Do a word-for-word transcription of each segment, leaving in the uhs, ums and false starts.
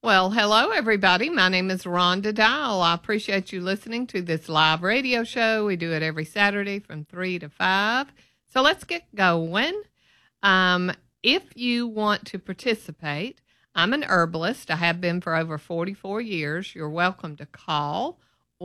Well, hello, everybody. My name is Rhonda Dial. I appreciate you listening to this live radio show. We do it every Saturday from three to five. So let's get going. Um, if you want to participate, I'm an herbalist. I have been for over forty-four years. You're welcome to call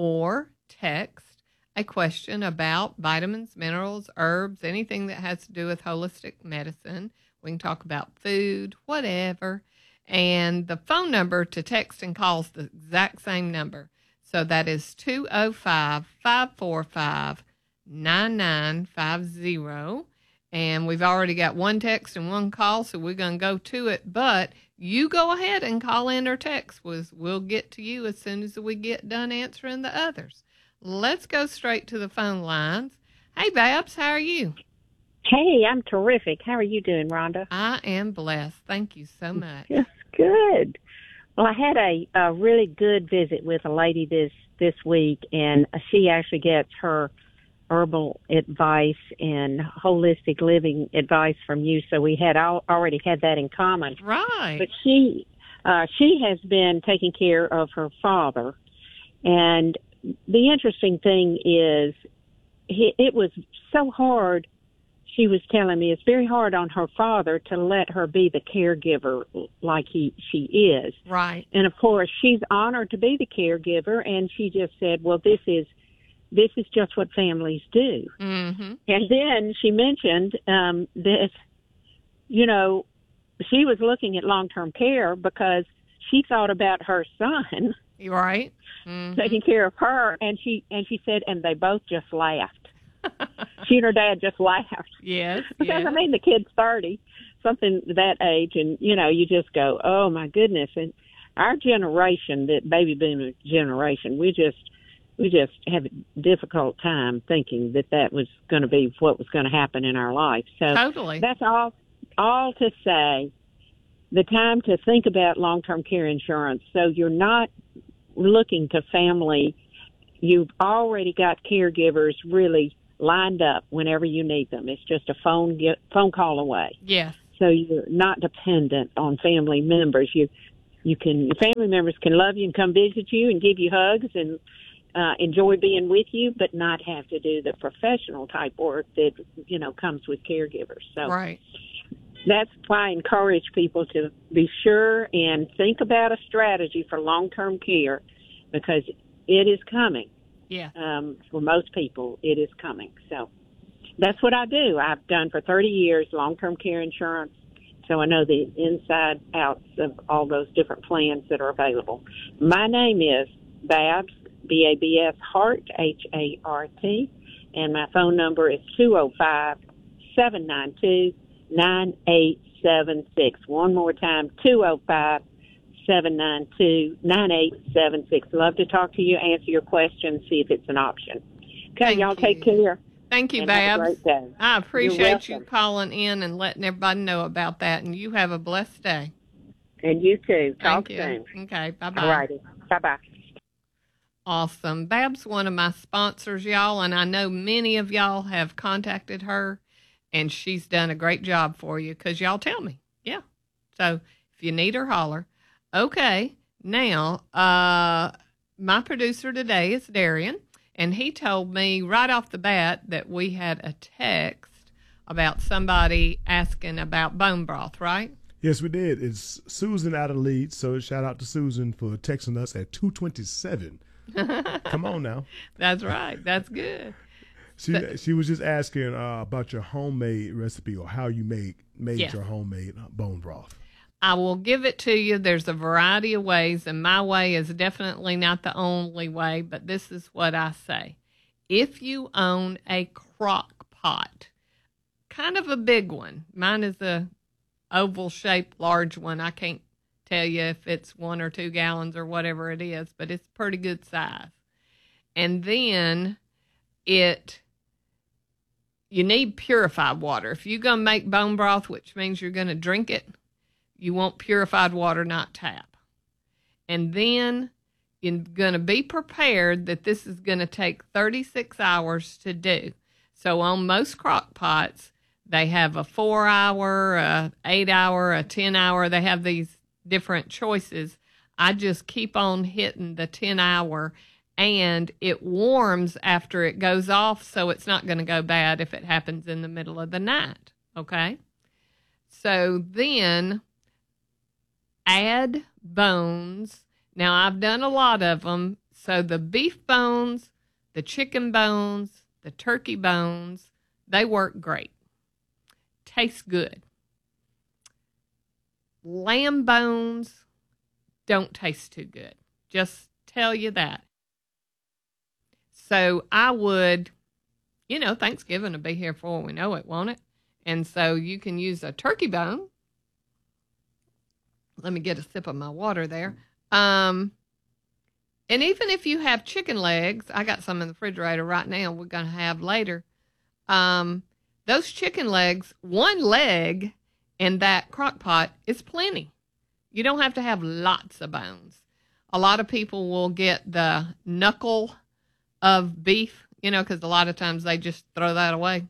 or text a question about vitamins, minerals, herbs, anything that has to do with holistic medicine. We can talk about food, whatever. And the phone number to text and call is the exact same number. So that is two oh five, five four five, nine nine five zero. And we've already got one text and one call, so we're going to go to it. But you go ahead and call in or text. We'll get to you as soon as we get done answering the others. Let's go straight to the phone lines. Hey, Babs, how are you? Hey, I'm terrific. How are you doing, Rhonda? I am blessed. Thank you so much. Yes, good. Well, I had a, a really good visit with a lady this, this week, and she actually gets her herbal advice and holistic living advice from you. So we had al- already had that in common. Right. But she, uh, she has been taking care of her father. And the interesting thing is he, it was so hard. She was telling me it's very hard on her father to let her be the caregiver like he she is. Right. And of course, she's honored to be the caregiver, and she just said, well, this is this is just what families do. Mm-hmm. And then she mentioned um, that, you know, she was looking at long-term care because she thought about her son. You're right. Mm-hmm. Taking care of her, and she and she said, and they both just laughed. She and her dad just laughed. Yes, because yes. I mean, the kid's thirty, something that age, and you know, you just go, oh my goodness. And our generation, that baby boomer generation, we just we just have a difficult time thinking that that was going to be what was going to happen in our life. So totally. That's all. All to say, the time to think about long-term care insurance. So you're not looking to family. You've already got caregivers really lined up whenever you need them. It's just a phone get, phone call away. Yes. So you're not dependent on family members. You you can your family members can love you and come visit you and give you hugs and uh, enjoy being with you, but not have to do the professional type work that you know comes with caregivers. So right. That's why I encourage people to be sure and think about a strategy for long-term care, because it is coming. Yeah. Um, for most people, it is coming. So that's what I do. I've done for thirty years long-term care insurance, so I know the inside outs of all those different plans that are available. My name is Babs, B A B S Hart, H A R T, and my phone number is two oh five, seven nine two, nine eight seven six. One more time, two oh five, seven nine two, nine eight seven six. Love to talk to you, answer your questions, see if it's an option. Okay, Thank y'all you. take care. Thank you, and Babs. Have a great day. I appreciate you welcome. calling in and letting everybody know about that, and you have a blessed day. And you too. Talk Thank you. soon. Okay, bye-bye. All righty. Bye-bye. Awesome. Babs, one of my sponsors, y'all, and I know many of y'all have contacted her, and she's done a great job for you because y'all tell me. Yeah. So if you need her, holler. Okay. Now, uh, my producer today is Darian, and he told me right off the bat that we had a text about somebody asking about bone broth, right? Yes, we did. It's Susan out of Leeds, so shout out to Susan for texting us at two twenty-seven. Come on now. That's right. That's good. She So, she was just asking uh, about your homemade recipe or how you made made yes. your homemade bone broth. I will give it to you. There's a variety of ways, and my way is definitely not the only way, but this is what I say. If you own a crock pot, kind of a big one, mine is a oval-shaped large one. I can't tell you if it's one or two gallons or whatever it is, but it's pretty good size. And then it... you need purified water. If you're going to make bone broth, which means you're going to drink it, you want purified water, not tap. And then you're going to be prepared that this is going to take thirty-six hours to do. So on most crock pots, they have a four-hour, a eight-hour, a ten-hour. They have these different choices. I just keep on hitting the ten hour, and it warms after it goes off, so it's not going to go bad if it happens in the middle of the night, okay? So then add bones. Now, I've done a lot of them. So the beef bones, the chicken bones, the turkey bones, they work great. Taste good. Lamb bones don't taste too good. Just tell you that. So I would, you know, Thanksgiving will be here before we know it, won't it? And so you can use a turkey bone. Let me get a sip of my water there. Um, and even if you have chicken legs, I got some in the refrigerator right now we're going to have later. Um, those chicken legs, one leg in that crock pot is plenty. You don't have to have lots of bones. A lot of people will get the knuckle of beef, you know, because a lot of times they just throw that away.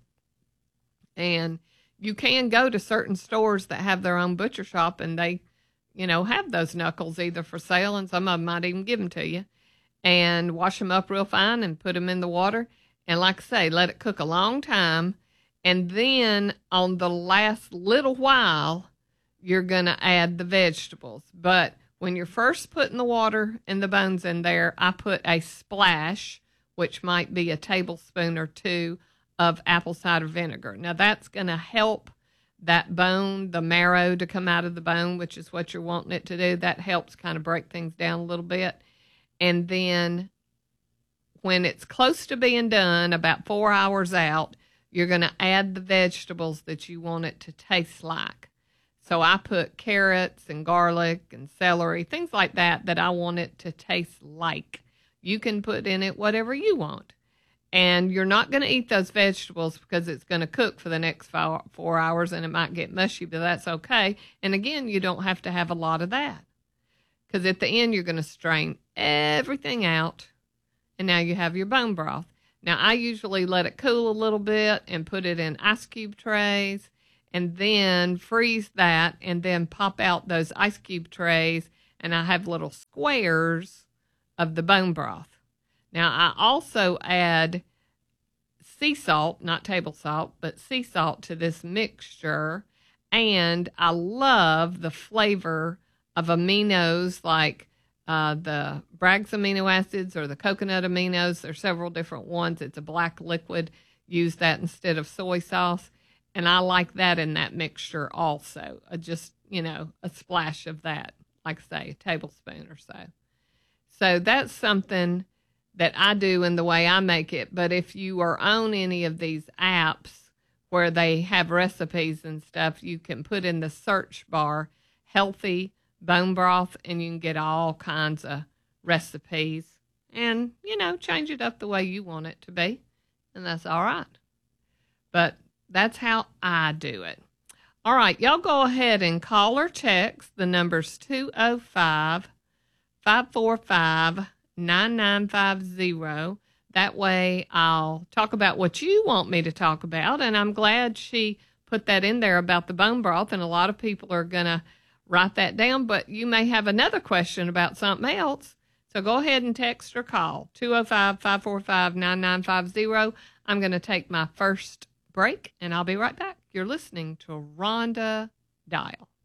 And you can go to certain stores that have their own butcher shop, and they, you know, have those knuckles either for sale, and some of them might even give them to you. And wash them up real fine and put them in the water. And like I say, let it cook a long time. And then on the last little while, you're going to add the vegetables. But when you're first putting the water and the bones in there, I put a splash, which might be a tablespoon or two of apple cider vinegar. Now, that's going to help that bone, the marrow, to come out of the bone, which is what you're wanting it to do. That helps kind of break things down a little bit. And then when it's close to being done, about four hours out, you're going to add the vegetables that you want it to taste like. So I put carrots and garlic and celery, things like that, that I want it to taste like. You can put in it whatever you want. And you're not going to eat those vegetables because it's going to cook for the next four, four hours and it might get mushy, but that's okay. And again, you don't have to have a lot of that. Because at the end, you're going to strain everything out, and now you have your bone broth. Now, I usually let it cool a little bit and put it in ice cube trays, and then freeze that, and then pop out those ice cube trays, and I have little squares of the bone broth. Now, I also add sea salt, not table salt, but sea salt to this mixture, and I love the flavor of aminos like uh, the Bragg's amino acids or the coconut aminos. There's several different ones. It's a black liquid. Use that instead of soy sauce. And I like that in that mixture also. Uh, just, you know, a splash of that, like I say, a tablespoon or so. So that's something that I do in the way I make it. But if you are on any of these apps where they have recipes and stuff, you can put in the search bar, healthy bone broth, and you can get all kinds of recipes and, you know, change it up the way you want it to be. And that's all right. But that's how I do it. All right, y'all go ahead and call or text. The number's two oh five, five four five, nine nine five zero. That way I'll talk about what you want me to talk about. And I'm glad she put that in there about the bone broth. And a lot of people are going to write that down, but you may have another question about something else. So go ahead and text or call two oh five, five four five, nine nine five zero. I'm going to take my first break, and I'll be right back. You're listening to Rhonda Dial.